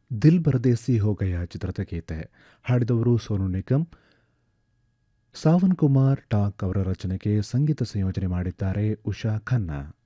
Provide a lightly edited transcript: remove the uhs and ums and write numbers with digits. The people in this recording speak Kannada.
ದಿಲ್ ಪರದೇಸಿ ಹೋ ಗಯಾ ಚಿತ್ರದ ಗೀತೆ ಹಾಡಿದವರು ಸೋನು ನಿಗಮ್. ಸಾವನ್ ಕುಮಾರ್ ಟಾಕ್ ಅವರ ರಚನೆಗೆ ಸಂಗೀತ ಸಂಯೋಜನೆ ಮಾಡಿದ್ದಾರೆ ಉಷಾ ಖನ್ನಾ.